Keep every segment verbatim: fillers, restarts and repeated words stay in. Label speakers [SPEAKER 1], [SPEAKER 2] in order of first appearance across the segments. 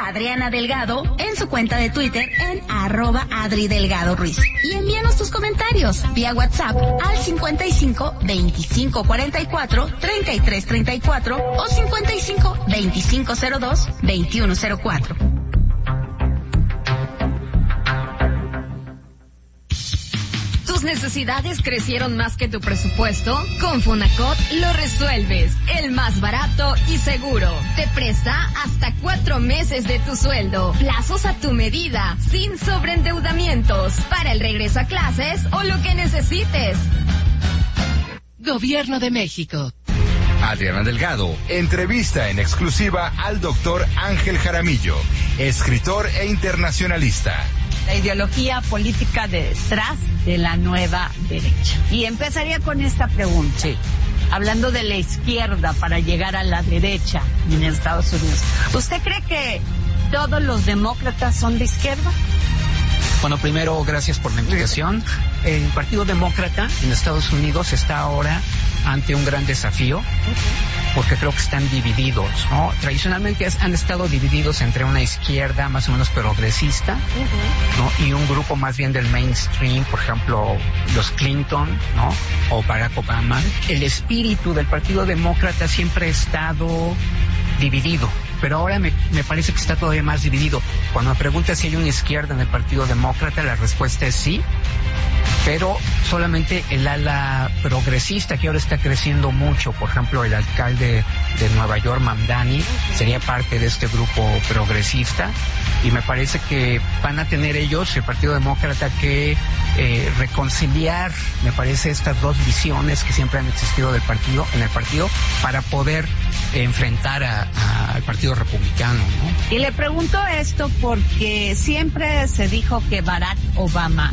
[SPEAKER 1] Adriana Delgado en su cuenta de Twitter en arroba Adri Delgado Ruiz. Y envíanos tus comentarios vía WhatsApp al cincuenta y cinco veinticinco cuarenta y cuatro treinta y tres treinta y cuatro o cincuenta y cinco veinticinco cero dos veintiuno cero cuatro.
[SPEAKER 2] ¿Tus necesidades crecieron más que tu presupuesto? Con Fonacot lo resuelves. El más barato y seguro. Te presta hasta cuatro meses de tu sueldo. Plazos a tu medida, sin sobreendeudamientos. Para el regreso a clases o lo que necesites.
[SPEAKER 3] Gobierno de México.
[SPEAKER 4] Adriana Delgado entrevista en exclusiva al doctor Ángel Jaramillo, escritor e internacionalista.
[SPEAKER 5] La ideología política detrás de la nueva derecha. Y empezaría con esta pregunta. Sí. Hablando de la izquierda para llegar a la derecha en Estados Unidos. ¿Usted cree que todos los demócratas son de izquierda?
[SPEAKER 6] Bueno, primero, gracias por la invitación. El Partido Demócrata en Estados Unidos está ahora ante un gran desafío, porque creo que están divididos, ¿no? Tradicionalmente han estado divididos entre una izquierda más o menos progresista, ¿no? Y un grupo más bien del mainstream, por ejemplo, los Clinton, ¿no? O Barack Obama. El espíritu del Partido Demócrata siempre ha estado dividido, pero ahora me, me parece que está todavía más dividido. Cuando me preguntas si hay una izquierda en el Partido Demócrata, la respuesta es sí, pero solamente el ala progresista, que ahora está creciendo mucho. Por ejemplo, el alcalde de Nueva York, Mamdani, sería parte de este grupo progresista, y me parece que van a tener ellos, el Partido Demócrata, que eh, reconciliar, me parece, estas dos visiones que siempre han existido del partido, en el partido, para poder eh, enfrentar a, a, al Partido Republicano, ¿no?
[SPEAKER 5] Y le pregunto esto porque siempre se dijo que Barack Obama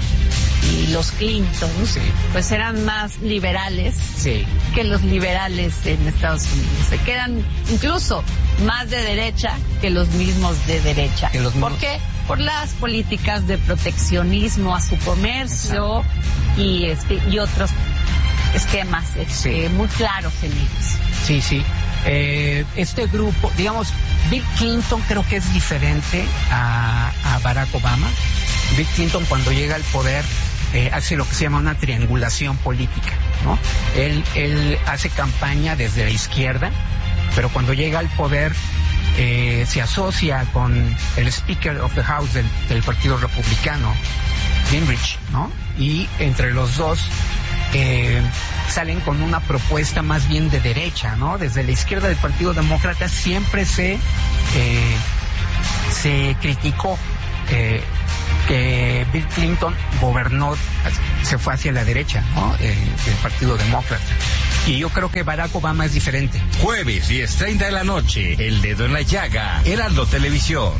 [SPEAKER 5] y los Clinton, sí, pues eran más liberales, sí, que los liberales en Estados Unidos. Se quedan incluso más de derecha que los mismos de derecha. Los mismos... ¿Por qué? Por las políticas de proteccionismo a su comercio. Exacto. y este y otros esquemas este, sí, muy claros en ellos.
[SPEAKER 6] Sí, sí. Eh, este grupo, digamos, Bill Clinton creo que es diferente a, a Barack Obama. Bill Clinton, cuando llega al poder, eh, hace lo que se llama una triangulación política, ¿no? Él, él hace campaña desde la izquierda, pero cuando llega al poder eh, se asocia con el Speaker of the House del, del Partido Republicano, Gingrich, ¿no? Y entre los dos eh, salen con una propuesta más bien de derecha, ¿no? Desde la izquierda del Partido Demócrata siempre se eh, se criticó eh, que Bill Clinton gobernó, se fue hacia la derecha, ¿no? Eh, del Partido Demócrata. Y yo creo que Barack Obama es diferente.
[SPEAKER 4] Jueves, diez treinta de la noche, El Dedo en la Llaga, Heraldo Televisión.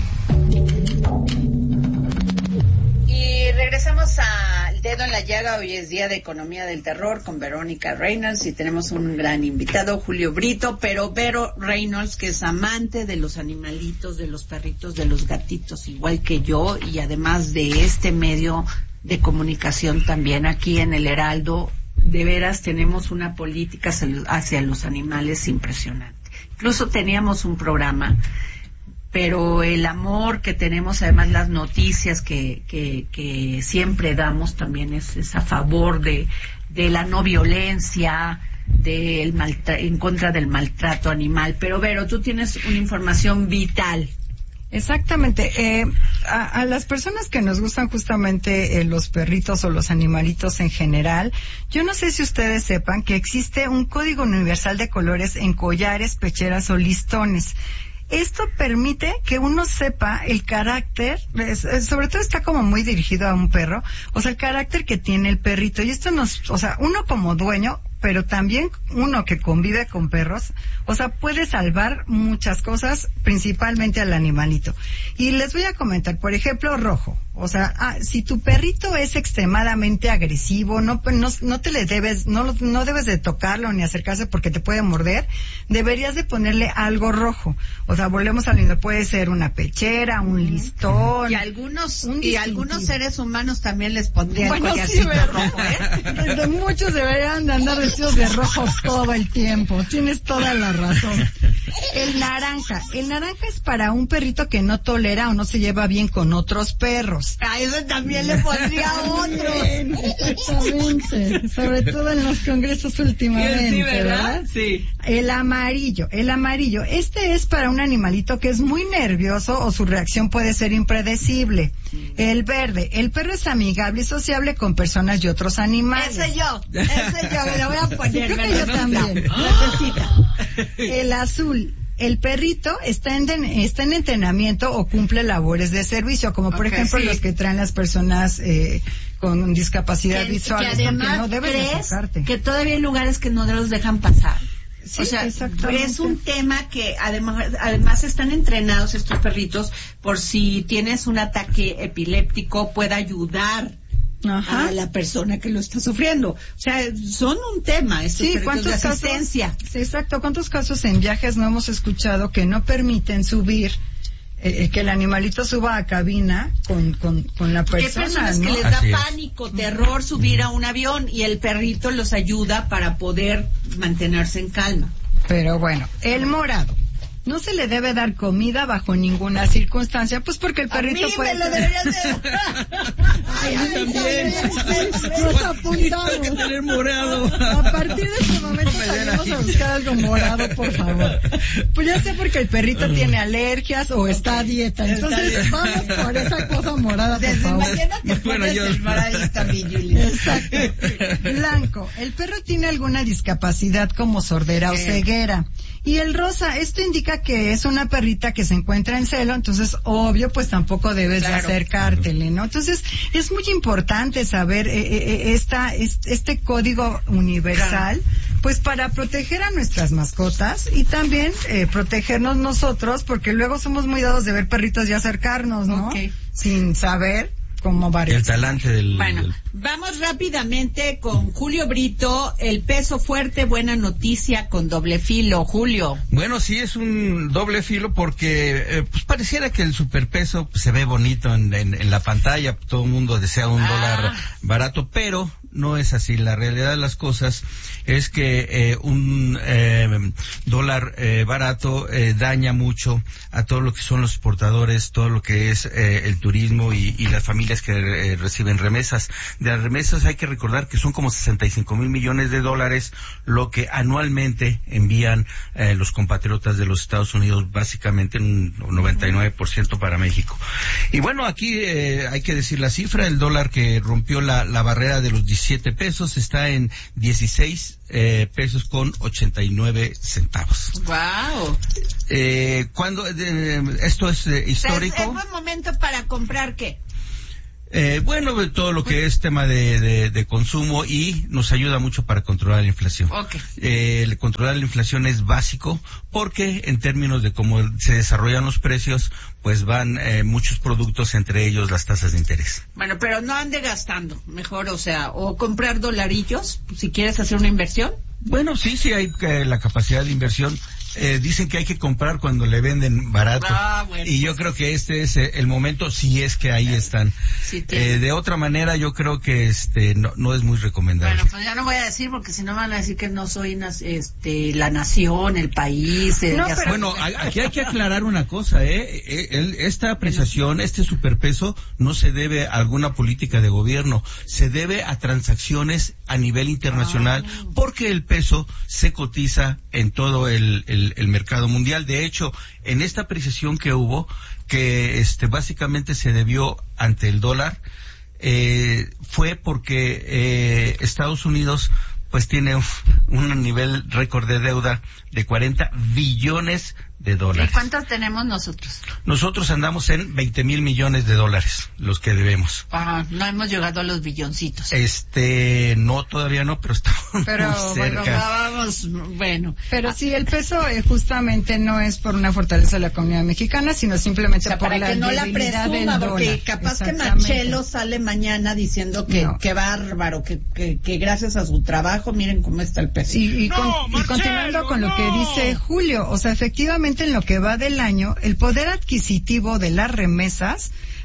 [SPEAKER 5] Y regresamos al Dedo en la Llaga. Hoy es Día de Economía del Terror con Verónica Reynolds y tenemos un gran invitado, Julio Brito, pero Vero Reynolds, que es amante de los animalitos, de los perritos, de los gatitos, igual que yo, y además de este medio de comunicación también aquí en el Heraldo, de veras tenemos una política hacia los animales impresionante. Incluso teníamos un programa, pero el amor que tenemos, además las noticias que que, que siempre damos también es, es a favor de, de la no violencia, del maltra- en contra del maltrato animal. Pero Vero, tú tienes una información vital.
[SPEAKER 7] Exactamente. Eh, a, a las personas que nos gustan justamente eh, los perritos o los animalitos en general, yo no sé si ustedes sepan que existe un código universal de colores en collares, pecheras o listones. Esto permite que uno sepa el carácter, sobre todo está como muy dirigido a un perro, o sea, el carácter que tiene el perrito. Y esto nos, o sea, uno como dueño, pero también uno que convive con perros, o sea, puede salvar muchas cosas, principalmente al animalito. Y les voy a comentar, por ejemplo, rojo. O sea, ah, si tu perrito es extremadamente agresivo, no, no, no te le debes, no, no debes de tocarlo ni acercarse porque te puede morder, deberías de ponerle algo rojo. O sea, volvemos a lo puede ser una pechera, un listón.
[SPEAKER 5] Y algunos,
[SPEAKER 7] un
[SPEAKER 5] y algunos seres humanos también les pondrían
[SPEAKER 7] bueno,
[SPEAKER 5] collarcito
[SPEAKER 7] sí,
[SPEAKER 5] rojo, ¿eh?
[SPEAKER 7] De muchos deberían de andar vestidos de rojo todo el tiempo. Tienes toda la razón. El naranja. El naranja es para un perrito que no tolera o no se lleva bien con otros perros.
[SPEAKER 5] A eso también le pondría otro.
[SPEAKER 7] Exactamente. Sobre todo en los congresos últimamente,
[SPEAKER 5] sí, ¿verdad?
[SPEAKER 7] ¿verdad?
[SPEAKER 5] Sí.
[SPEAKER 7] El amarillo. El amarillo. Este es para un animalito que es muy nervioso o su reacción puede ser impredecible. El verde. El perro es amigable y sociable con personas y otros animales.
[SPEAKER 5] Ese yo. Ese yo. Me lo voy a poner.
[SPEAKER 7] Creo que yo también.
[SPEAKER 5] Necesita.
[SPEAKER 7] El azul. El perrito está en, está en entrenamiento o cumple labores de servicio, como por
[SPEAKER 5] Okay,
[SPEAKER 7] ejemplo
[SPEAKER 5] sí.
[SPEAKER 7] los que traen las personas eh, con discapacidad
[SPEAKER 5] Que,
[SPEAKER 7] visual.
[SPEAKER 5] que además
[SPEAKER 7] no debes de
[SPEAKER 5] crees
[SPEAKER 7] sacarte.
[SPEAKER 5] que todavía hay lugares que no los dejan pasar.
[SPEAKER 7] Sí,
[SPEAKER 5] o sea,
[SPEAKER 7] exactamente.
[SPEAKER 5] es un tema que además, además están entrenados estos perritos por si tienes un ataque epiléptico, pueda ayudar
[SPEAKER 7] Ajá.
[SPEAKER 5] a la persona que lo está sufriendo. O sea, son un tema estos
[SPEAKER 7] Sí,
[SPEAKER 5] perritos
[SPEAKER 7] ¿cuántos
[SPEAKER 5] de
[SPEAKER 7] casos?
[SPEAKER 5] asistencia.
[SPEAKER 7] Sí, exacto. ¿Cuántos casos en viajes no hemos escuchado que no permiten subir, eh, que el animalito suba a cabina con, con, con la
[SPEAKER 5] Porque
[SPEAKER 7] persona,
[SPEAKER 5] hay personas
[SPEAKER 7] ¿no?
[SPEAKER 5] que les da
[SPEAKER 4] Así es.
[SPEAKER 5] pánico, terror subir a un avión y el perrito los ayuda para poder mantenerse en calma.
[SPEAKER 7] Pero bueno, el morado. No se le debe dar comida bajo ninguna circunstancia, pues porque el perrito
[SPEAKER 5] a mí
[SPEAKER 7] puede...
[SPEAKER 5] me lo deberías de...
[SPEAKER 7] Ay,
[SPEAKER 3] a mí también.
[SPEAKER 7] Nos apuntamos.
[SPEAKER 3] Hay que tener morado.
[SPEAKER 7] A partir de este momento
[SPEAKER 3] No me den
[SPEAKER 7] salimos
[SPEAKER 3] aquí.
[SPEAKER 7] a buscar algo morado, por favor. Pues ya sé porque el perrito tiene alergias o está a dieta. Entonces vamos por esa cosa morada, por
[SPEAKER 5] Desde
[SPEAKER 7] favor.
[SPEAKER 5] mañana te
[SPEAKER 3] Bueno,
[SPEAKER 5] pones
[SPEAKER 3] yo-
[SPEAKER 5] el moradito, mi Julie.
[SPEAKER 7] Exacto. Blanco. El perro tiene alguna discapacidad como sordera o
[SPEAKER 5] Sí.
[SPEAKER 7] ceguera. Y el rosa, esto indica que es una perrita que se encuentra en celo, entonces obvio pues tampoco debes
[SPEAKER 5] Claro.
[SPEAKER 7] de acercártele, ¿no? Entonces es muy importante saber eh, eh, esta, es- este código universal, pues para proteger a nuestras mascotas y también eh, protegernos nosotros, porque luego somos muy dados de ver perritos y acercarnos, ¿no?
[SPEAKER 5] Ok.
[SPEAKER 7] Sin saber cómo
[SPEAKER 3] El
[SPEAKER 7] varios.
[SPEAKER 3] talante del...
[SPEAKER 5] Bueno,
[SPEAKER 3] del-
[SPEAKER 5] vamos rápidamente con Julio Brito, el peso fuerte, buena noticia con doble filo. Julio.
[SPEAKER 3] Bueno, sí, es un doble filo porque eh, pues pareciera que el superpeso pues, se ve bonito en, en, en la pantalla, todo el mundo desea un
[SPEAKER 5] Ah.
[SPEAKER 3] dólar barato, pero no es así. La realidad de las cosas es que eh, un eh, dólar eh, barato eh, daña mucho a todo lo que son los exportadores, todo lo que es eh, el turismo y, y las familias que eh, reciben remesas. De las remesas hay que recordar que son como sesenta y cinco mil millones de dólares lo que anualmente envían eh, los compatriotas de los Estados Unidos, básicamente un noventa y nueve por ciento para México. Y bueno, aquí eh, hay que decir la cifra, el dólar que rompió la, la barrera de los diecisiete pesos está en dieciséis eh, pesos con ochenta y nueve centavos.
[SPEAKER 5] Wow.
[SPEAKER 3] Eh, cuando eh, esto es eh, histórico.
[SPEAKER 5] ¿Es buen momento para comprar qué?
[SPEAKER 3] Eh, bueno, de todo lo que es tema de, de, de consumo y nos ayuda mucho para controlar la inflación.
[SPEAKER 5] Ok.
[SPEAKER 3] Eh, el controlar la inflación es básico porque en términos de cómo se desarrollan los precios, pues van eh, muchos productos, entre ellos las tasas de interés.
[SPEAKER 5] Bueno, pero no ande gastando, mejor, o sea, o comprar dolarillos, si quieres hacer una inversión.
[SPEAKER 3] Bueno, sí, sí hay eh, la capacidad de inversión. Eh, dicen que hay que comprar cuando le venden barato.
[SPEAKER 5] Ah, bueno,
[SPEAKER 3] y yo
[SPEAKER 5] pues,
[SPEAKER 3] creo que este es eh, el momento, si es que ahí están.
[SPEAKER 5] Sí, tiene.
[SPEAKER 3] eh, de otra manera, yo creo que este no, no es muy recomendable.
[SPEAKER 5] Bueno, pues ya no voy a decir porque si no van a decir que no soy nas- este la nación, el país. eh,
[SPEAKER 7] No,
[SPEAKER 5] ya
[SPEAKER 7] pero-
[SPEAKER 5] sabes.
[SPEAKER 3] Bueno, a- aquí hay que aclarar una cosa, ¿eh? Eh, el- esta apreciación, este superpeso, no se debe a alguna política de gobierno, se debe a transacciones a nivel internacional,
[SPEAKER 5] Ah.
[SPEAKER 3] porque el peso se cotiza en todo el, el, el mercado mundial. De hecho, en esta apreciación que hubo, que este básicamente se debió ante el dólar, eh, fue porque eh, Estados Unidos pues tiene un, un nivel récord de deuda de cuarenta billones de
[SPEAKER 5] ¿Y
[SPEAKER 3] dólares.
[SPEAKER 5] cuántos tenemos nosotros?
[SPEAKER 3] Nosotros andamos en veinte mil millones de dólares, los que debemos.
[SPEAKER 5] Ah, no hemos llegado a los billoncitos.
[SPEAKER 3] Este, no, todavía no, pero estamos
[SPEAKER 7] Pero,
[SPEAKER 3] muy
[SPEAKER 5] Bueno,
[SPEAKER 3] cerca.
[SPEAKER 5] vamos, bueno.
[SPEAKER 7] Pero sí, el peso eh, justamente no es por una fortaleza de la comunidad mexicana, sino simplemente
[SPEAKER 5] O sea,
[SPEAKER 7] por
[SPEAKER 5] para
[SPEAKER 7] la
[SPEAKER 5] que no la
[SPEAKER 7] debilidad
[SPEAKER 5] presuma,
[SPEAKER 7] del
[SPEAKER 5] porque
[SPEAKER 7] dólar.
[SPEAKER 5] capaz que
[SPEAKER 7] Exactamente.
[SPEAKER 5] Marcelo sale mañana diciendo que,
[SPEAKER 7] No.
[SPEAKER 5] que bárbaro, que, que, que gracias a su trabajo, miren cómo está el peso.
[SPEAKER 7] Y, y,
[SPEAKER 4] No,
[SPEAKER 7] con- y
[SPEAKER 4] Marcelo,
[SPEAKER 7] continuando con lo
[SPEAKER 4] no.
[SPEAKER 7] que dice Julio, o sea, efectivamente en lo que va del año, el poder adquisitivo de las remesas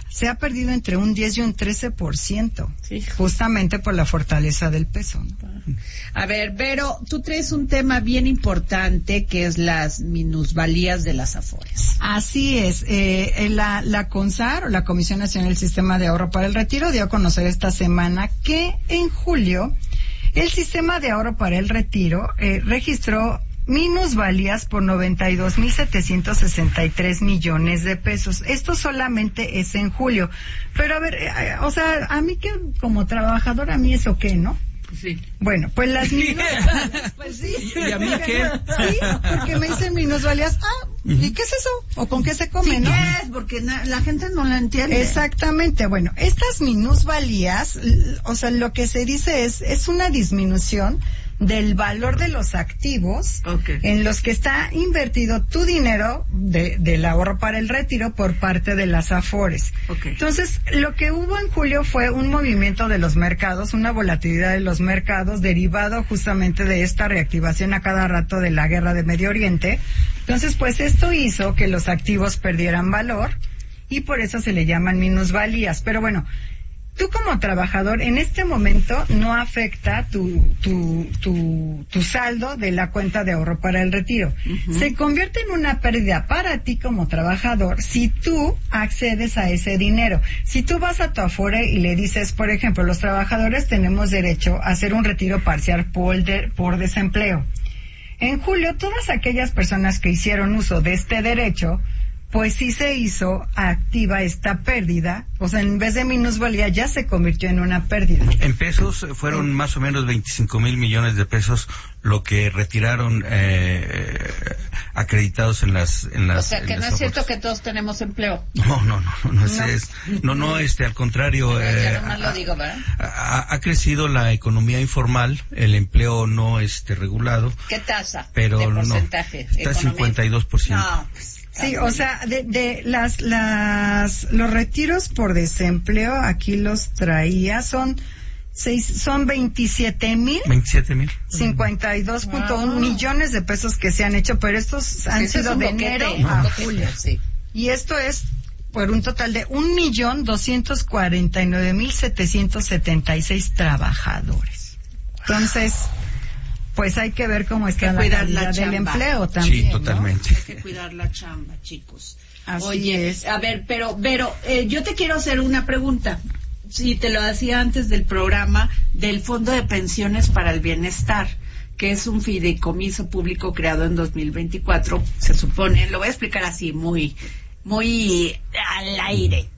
[SPEAKER 7] se ha perdido entre un diez y un trece por ciento,
[SPEAKER 5] sí,
[SPEAKER 7] justamente por la fortaleza del peso, ¿no?
[SPEAKER 5] A ver, Vero, tú traes un tema bien importante que es las minusvalías de las Afores.
[SPEAKER 7] Así es, eh, la, la CONSAR, o la Comisión Nacional del Sistema de Ahorro para el Retiro, dio a conocer esta semana que en julio el Sistema de Ahorro para el Retiro eh, registró minusvalías por noventa y dos mil setecientos sesenta y tres millones de pesos. Esto solamente es en julio. Pero a ver, eh, o sea, a mí que como trabajador, a mí eso qué, ¿no?
[SPEAKER 5] Sí.
[SPEAKER 7] Bueno, pues las minusvalías, pues sí.
[SPEAKER 3] ¿Y a mí qué?
[SPEAKER 7] Sí, porque me dicen minusvalías. Ah, ¿y qué es eso? ¿O con qué se come,
[SPEAKER 5] sí,
[SPEAKER 7] no?
[SPEAKER 5] ¿qué es? Porque na- la gente no lo entiende.
[SPEAKER 7] Exactamente. Bueno, estas minusvalías, o sea, lo que se dice es, es una disminución del valor de los activos
[SPEAKER 5] okay.
[SPEAKER 7] en los que está invertido tu dinero de, del ahorro para el retiro por parte de las Afores.
[SPEAKER 5] Okay.
[SPEAKER 7] Entonces, lo que hubo en julio fue un movimiento de los mercados, una volatilidad de los mercados derivado justamente de esta reactivación a cada rato de la guerra de Medio Oriente. Entonces, pues esto hizo que los activos perdieran valor y por eso se le llaman minusvalías. Pero bueno, tú como trabajador en este momento no afecta tu, tu, tu, tu saldo de la cuenta de ahorro para el retiro. Uh-huh. Se convierte en una pérdida para ti como trabajador si tú accedes a ese dinero. Si tú vas a tu Afore y le dices, por ejemplo, los trabajadores tenemos derecho a hacer un retiro parcial por, de, por desempleo. En julio, todas aquellas personas que hicieron uso de este derecho, pues sí se hizo activa esta pérdida, o sea, en vez de minusvalía ya se convirtió en una pérdida.
[SPEAKER 3] En pesos fueron más o menos veinticinco mil millones de pesos lo que retiraron eh, acreditados en las en las.
[SPEAKER 5] O sea, que no es cierto que todos tenemos empleo.
[SPEAKER 3] No, no, no, no, no, es, no. Es, no, no, este, al contrario.
[SPEAKER 5] Pero ya
[SPEAKER 3] eh,
[SPEAKER 5] nomás lo digo, ¿verdad?
[SPEAKER 3] Ha, ha crecido la economía informal, el empleo no este regulado.
[SPEAKER 5] ¿Qué tasa?
[SPEAKER 3] Pero
[SPEAKER 5] de
[SPEAKER 3] no,
[SPEAKER 5] porcentaje.
[SPEAKER 3] Está cincuenta y dos por ciento.
[SPEAKER 5] No, pues.
[SPEAKER 7] Sí, o sea, de, de las, las, los retiros por desempleo, aquí los traía, son seis, son veintisiete mil.
[SPEAKER 3] veintisiete mil.
[SPEAKER 7] cincuenta y dos punto uno wow. millones de pesos que se han hecho, pero estos han
[SPEAKER 5] Ese
[SPEAKER 7] sido
[SPEAKER 5] es
[SPEAKER 7] de
[SPEAKER 5] boquete,
[SPEAKER 7] enero
[SPEAKER 5] a
[SPEAKER 7] boquete, julio.
[SPEAKER 5] Sí.
[SPEAKER 7] Y esto es por un total de un millón doscientos cuarenta y nueve mil setecientos setenta y seis trabajadores. Entonces, pues hay que ver cómo está la calidad del empleo también.
[SPEAKER 3] Sí, totalmente.
[SPEAKER 5] ¿No? Hay que cuidar la chamba, chicos.
[SPEAKER 7] Así
[SPEAKER 5] Oye,
[SPEAKER 7] es.
[SPEAKER 5] A ver, pero, pero eh, yo te quiero hacer una pregunta. Sí, te lo hacía antes del programa del Fondo de Pensiones para el Bienestar, que es un fideicomiso público creado en dos mil veinticuatro, se supone, lo voy a explicar así, muy, muy al aire,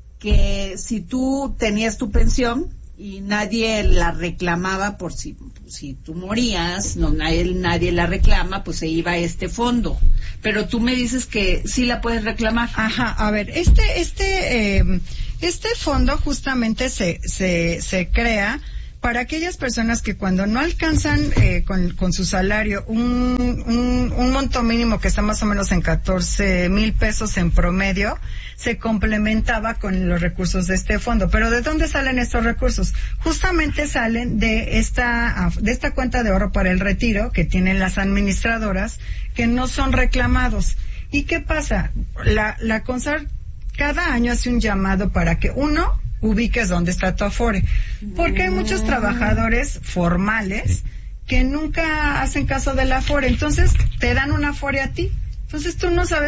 [SPEAKER 5] que si tú tenías tu pensión y nadie la reclamaba por si si tú morías, no nadie, nadie la reclama, pues se iba a este fondo. Pero tú me dices que sí la puedes reclamar.
[SPEAKER 7] Ajá, a ver, este este eh, este fondo justamente se se se crea para aquellas personas que cuando no alcanzan eh, con, con su salario un, un, un monto mínimo que está más o menos en catorce mil pesos en promedio, se complementaba con los recursos de este fondo. Pero ¿de dónde salen estos recursos? Justamente salen de esta, de esta cuenta de ahorro para el retiro que tienen las administradoras que no son reclamados. ¿Y qué pasa? La, la CONSAR cada año hace un llamado para que uno ubiques dónde está tu Afore, porque hay muchos trabajadores formales que nunca hacen caso del Afore, entonces te dan un Afore a ti, entonces tú no sabes